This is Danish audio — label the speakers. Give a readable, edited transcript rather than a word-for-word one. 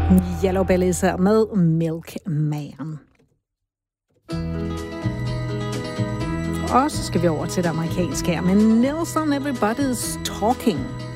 Speaker 1: Yellow Bellies her med Milkman. Og så skal vi over til det amerikanske her med Nelson Everybody's Talking.